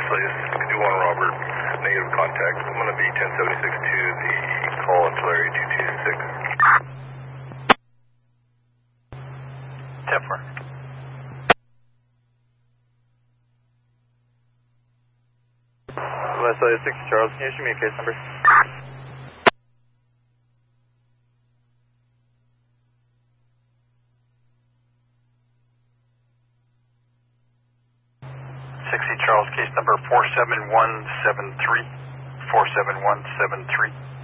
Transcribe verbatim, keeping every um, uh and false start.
Celsius, do one Robert, negative contact. I'm going to be ten seventy-six to the call on Tulare two two six. ten four. West Celsius six, Charles, can you issue me a case number? sixty Charles, case number four seven one seven three. four seven one seven three.